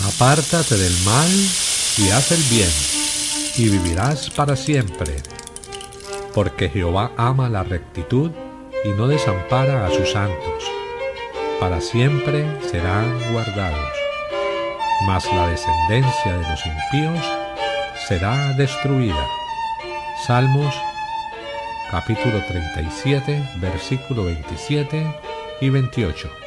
Apártate del mal y haz el bien, y vivirás para siempre. Porque Jehová ama la rectitud y no desampara a sus santos. Para siempre serán guardados. Mas la descendencia de los impíos será destruida. Salmos capítulo 37, versículo 27 y 28.